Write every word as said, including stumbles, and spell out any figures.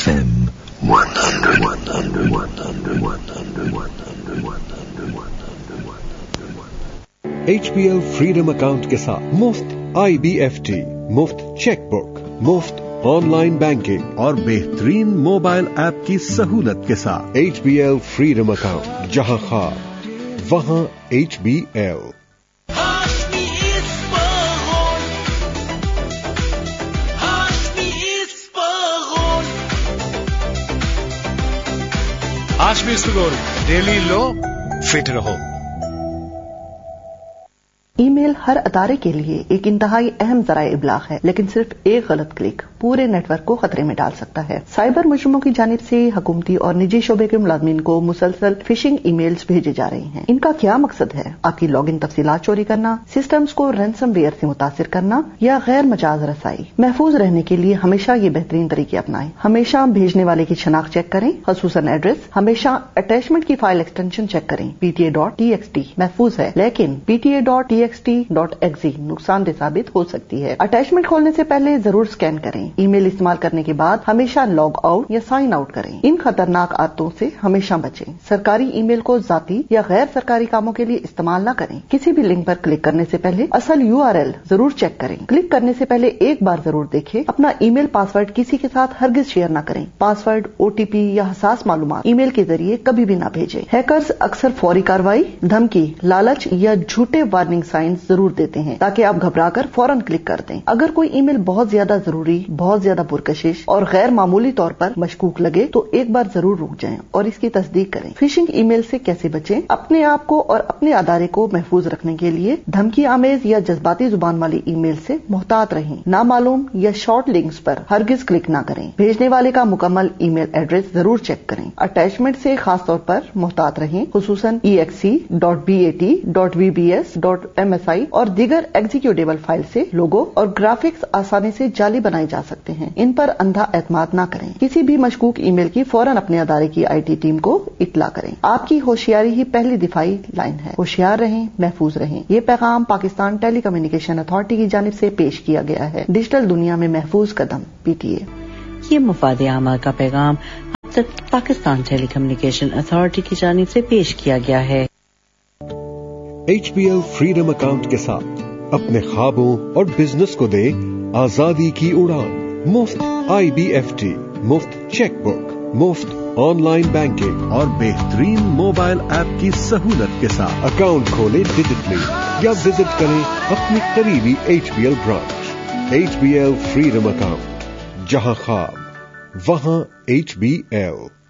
F M one hundred one hundred one hundred one hundred one hundred one hundred H P L freedom account کے ساتھ مفت آئی be F T, مفت cheque book, مفت on line banking اور بہترین mobile app کی سہولت کے ساتھ H P L freedom account, جہاں خواب وہاں H be L. Hashmi اسپغول، daily love, fit رہو۔ ای میل ہر ادارے کے لیے ایک انتہائی اہم ذرائع ابلاغ ہے، لیکن صرف ایک غلط کلک پورے نیٹ ورک کو خطرے میں ڈال سکتا ہے۔ سائبر مجرموں کی جانب سے حکومتی اور نجی شعبے کے ملازمین کو مسلسل فشنگ ای میلز بھیجے جا رہے ہیں۔ ان کا کیا مقصد ہے؟ آپ کی لاگ ان تفصیلات چوری کرنا، سسٹمز کو رینسم ویئر سے متاثر کرنا یا غیر مجاز رسائی۔ محفوظ رہنے کے لیے ہمیشہ یہ بہترین طریقے اپنائیں۔ ہمیشہ بھیجنے والے کی شناخت چیک کریں، خصوصاً ایڈریس۔ ہمیشہ اٹیچمنٹ کی فائل ایکسٹینشن چیک کریں۔ P T A dot T x T محفوظ ہے، لیکن P T A dot T x T dot x ای نقصان دہ ثابت ہو سکتی ہے۔ اٹیچمنٹ کھولنے سے پہلے ضرور سکین کریں۔ ای میل استعمال کرنے کے بعد ہمیشہ لاگ آؤٹ یا سائن آؤٹ کریں۔ ان خطرناک عادتوں سے ہمیشہ بچیں۔ سرکاری ای میل کو ذاتی یا غیر سرکاری کاموں کے لیے استعمال نہ کریں۔ کسی بھی لنک پر کلک کرنے سے پہلے اصل یو آر ایل ضرور چیک کریں۔ کلک کرنے سے پہلے ایک بار ضرور دیکھیں۔ اپنا ای میل پاس ورڈ کسی کے ساتھ ہرگز شیئر نہ کریں۔ پاس ورڈ، او ٹی پی یا حساس معلومات ای میل کے ذریعے کبھی بھی نہ بھیجیں۔ ہیکرز اکثر فوری کارروائی، دھمکی، لالچ یا جھوٹے وارننگ سائنز ضرور دیتے ہیں تاکہ آپ گھبرا کر فوراً کلک کر دیں۔ اگر کوئی ای میل بہت زیادہ ضروری، بہت زیادہ پرکشش اور غیر معمولی طور پر مشکوک لگے تو ایک بار ضرور رک جائیں اور اس کی تصدیق کریں۔ فشنگ ای میل سے کیسے بچیں؟ اپنے آپ کو اور اپنے ادارے کو محفوظ رکھنے کے لیے دھمکی آمیز یا جذباتی زبان والی ای میل سے محتاط رہیں۔ نامعلوم یا شارٹ لنکس پر ہرگز کلک نہ کریں۔ بھیجنے والے کا مکمل ای میل ایڈریس ضرور چیک کریں۔ اٹیچمنٹ سے خاص طور پر محتاط رہیں، خصوصاً ای x C dot be A T dot we B S dot M S I اور دیگر ایگزیکیوٹیبل فائل سے لوگو اور گرافکس آسانی سے جعلی بنائے جا سکتے ہیں۔ ان پر اندھا اعتماد نہ کریں۔ کسی بھی مشکوک ای میل کی فوراً اپنے ادارے کی آئی ٹی ٹیم کو اطلاع کریں۔ آپ کی ہوشیاری ہی پہلی دفاعی لائن ہے۔ ہوشیار رہیں، محفوظ رہیں۔ یہ پیغام پاکستان ٹیلی کمیونیکیشن اتھارٹی کی جانب سے پیش کیا گیا ہے۔ ڈیجیٹل دنیا میں محفوظ قدم، پی ٹی اے۔ یہ مفاد عامہ کا پیغام اب تک پاکستان ٹیلی کمیونیکیشن اتھارٹی کی جانب سے پیش کیا گیا ہے۔ H P L freedom account کے ساتھ اپنے خوابوں اور بزنس کو دے آزادی کی اڑان۔ مفت آئی بی ایف ٹی، مفت چیک بک، مفت آن لائن بینکنگ اور بہترین موبائل ایپ کی سہولت کے ساتھ اکاؤنٹ کھولے ڈیجیٹلی یا وزٹ کریں اپنی قریبی H P L branch. H P L freedom account, جہاں خواب وہاں ایچ بی ایل۔